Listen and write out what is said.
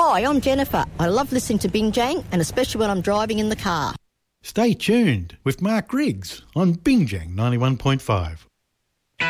Hi, I'm Jennifer. I love listening to Binjang, and especially when I'm driving in the car. Stay tuned with Mark Riggs on Binjang 91.5.